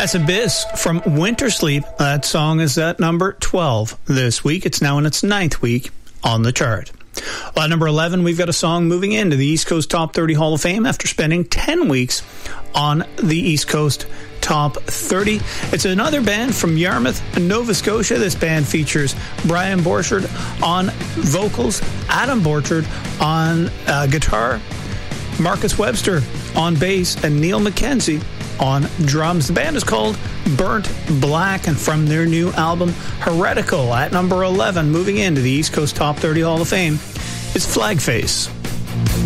That's Abyss from Winter Sleep. That song is at number 12 this week. It's now in its 9th week on the chart. Well, at number 11, we've got a song moving into the East Coast Top 30 Hall of Fame after spending 10 weeks on the East Coast Top 30. It's another band from Yarmouth, Nova Scotia. This band features Brian Borchard on vocals, Adam Borchard on guitar, Marcus Webster on bass, and Neil McKenzie on drums. The band is called Burnt Black, and from their new album Heretical at number 11, moving into the East Coast Top 30 Hall of Fame, is Flagface.